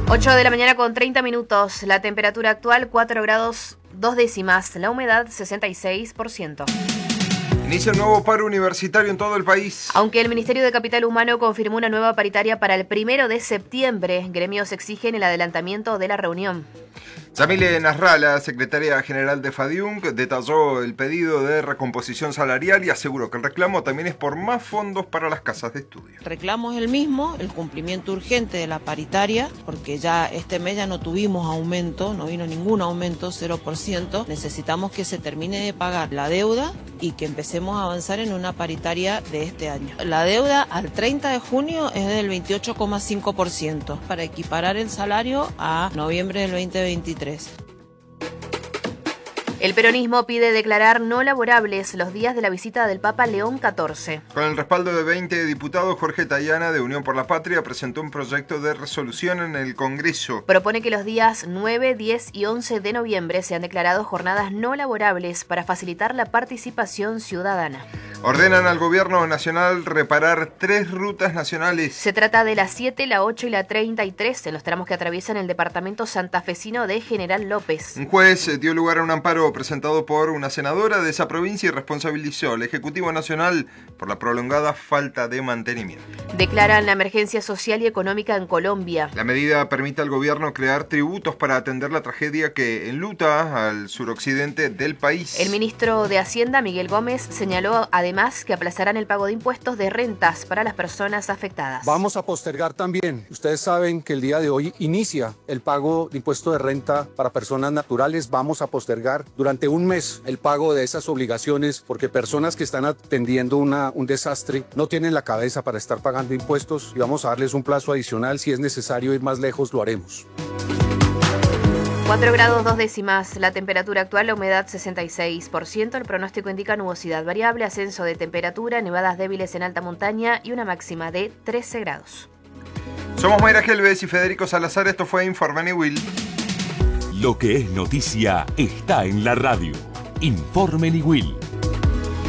8 de la mañana con 30 minutos. La temperatura actual 4 grados 2 décimas. La humedad 66%. Inicia un nuevo paro universitario en todo el país. Aunque el Ministerio de Capital Humano confirmó una nueva paritaria para el 1 de septiembre, gremios exigen el adelantamiento de la reunión. Yamile Nasralla, secretaria general de FADIUNC, detalló el pedido de recomposición salarial y aseguró que el reclamo también es por más fondos para las casas de estudio. El reclamo es el mismo, el cumplimiento urgente de la paritaria, porque ya este mes ya no tuvimos aumento, no vino ningún aumento, 0%. Necesitamos que se termine de pagar la deuda y que empecemos a avanzar en una paritaria de este año. La deuda al 30 de junio es del 28,5% para equiparar el salario a noviembre del 2023. El peronismo pide declarar no laborables los días de la visita del Papa León XIV. Con el respaldo de 20 diputados, Jorge Tayana, de Unión por la Patria, presentó un proyecto de resolución en el Congreso. Propone que los días 9, 10 y 11 de noviembre sean declarados jornadas no laborables para facilitar la participación ciudadana. Ordenan al gobierno nacional reparar 3 rutas nacionales. Se trata de la 7, la 8 y la 33, en los tramos que atraviesan el departamento santafesino de General López. Un juez dio lugar a un amparo presentado por una senadora de esa provincia y responsabilizó al Ejecutivo Nacional por la prolongada falta de mantenimiento. Declaran la emergencia social y económica en Colombia. La medida permite al gobierno crear tributos para atender la tragedia que enluta al suroccidente del país. El ministro de Hacienda, Miguel Gómez, señaló además que aplazarán el pago de impuestos de rentas para las personas afectadas. Vamos a postergar también. Ustedes saben que el día de hoy inicia el pago de impuesto de renta para personas naturales. Vamos a postergar durante un mes el pago de esas obligaciones porque personas que están atendiendo un desastre no tienen la cabeza para estar pagando impuestos y vamos a darles un plazo adicional. Si es necesario ir más lejos, lo haremos. 4 grados 2 décimas, la temperatura actual, la humedad 66%, el pronóstico indica nubosidad variable, ascenso de temperatura, nevadas débiles en alta montaña y una máxima de 13 grados. Somos Mayra Gelbes y Federico Salazar, esto fue Informe Niwil. Lo que es noticia está en la radio. Informe Niwil.